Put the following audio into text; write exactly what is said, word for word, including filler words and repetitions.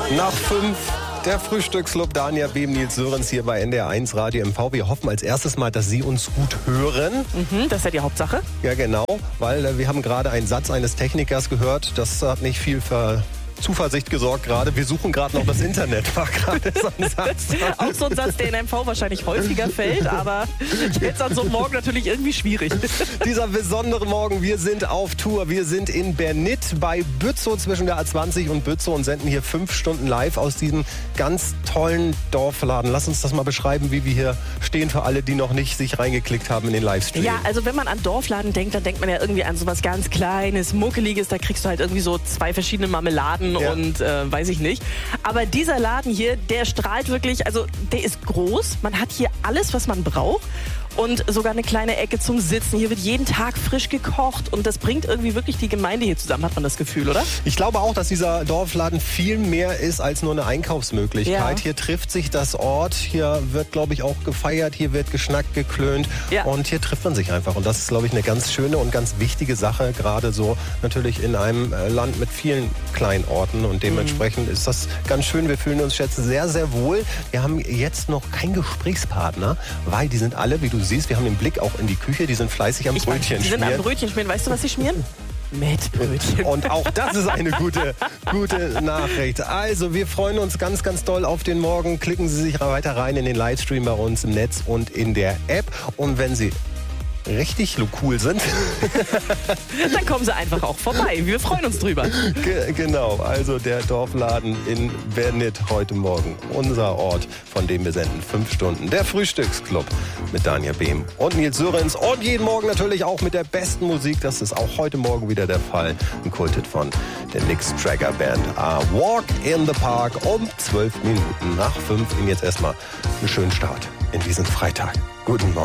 Nach fünf, der Frühstücksclub, Dania Behm, Nils Sörens hier bei N D R eins Radio M V. Wir hoffen als erstes mal, dass Sie uns gut hören. Mhm, das ist ja die Hauptsache. Ja, genau, weil äh, wir haben gerade einen Satz eines Technikers gehört. Das hat nicht viel für Zuversicht gesorgt gerade. Wir suchen gerade noch das Internet, war gerade so ein Satz. Auch so ein Satz, der in M V wahrscheinlich häufiger fällt, aber jetzt an so einem Morgen natürlich irgendwie schwierig. Dieser besondere Morgen, wir sind auf Tour. Wir sind in Bernit bei Bützow zwischen der A zwanzig und Bützow und senden hier fünf Stunden live aus diesem ganz tollen Dorfladen. Lass uns das mal beschreiben, wie wir hier stehen für alle, die noch nicht sich reingeklickt haben in den Livestream. Ja, also wenn man an Dorfladen denkt, dann denkt man ja irgendwie an sowas ganz Kleines, Muckeliges. Da kriegst du halt irgendwie so zwei verschiedene Marmeladen ja. und äh, weiß ich nicht. Aber dieser Laden hier, der strahlt wirklich, also der ist groß. Man hat hier alles, was man braucht. Und sogar eine kleine Ecke zum Sitzen. Hier wird jeden Tag frisch gekocht und das bringt irgendwie wirklich die Gemeinde hier zusammen, hat man das Gefühl, oder? Ich glaube auch, dass dieser Dorfladen viel mehr ist als nur eine Einkaufsmöglichkeit. Ja. Hier trifft sich das Ort, hier wird, glaube ich, auch gefeiert, hier wird geschnackt, geklönt ja. und hier trifft man sich einfach. Und das ist, glaube ich, eine ganz schöne und ganz wichtige Sache, gerade so natürlich in einem Land mit vielen kleinen Orten und dementsprechend mhm. ist das ganz schön. Wir fühlen uns jetzt sehr, sehr wohl. Wir haben jetzt noch keinen Gesprächspartner, weil die sind alle, wie du siehst, wir haben den Blick auch in die Küche, die sind fleißig am ich Brötchen weiß, die schmieren. sind am Brötchen schmieren. Weißt du, was sie schmieren? Mettbrötchen. Und auch das ist eine gute, gute Nachricht. Also, wir freuen uns ganz, ganz doll auf den Morgen. Klicken Sie sich weiter rein in den Livestream bei uns im Netz und in der App. Und wenn Sie richtig cool sind, dann kommen Sie einfach auch vorbei. Wir freuen uns drüber. Ge- genau, also der Dorfladen in Bernit heute Morgen. Unser Ort, von dem wir senden fünf Stunden. Der Frühstücksclub mit Dania Behm und Nils Sörens. Und jeden Morgen natürlich auch mit der besten Musik. Das ist auch heute Morgen wieder der Fall. Ein Kulthit von der Nix Tracker Band. A Walk in the Park um zwölf Minuten nach fünf. Ihnen jetzt erstmal einen schönen Start in diesen Freitag. Guten Morgen.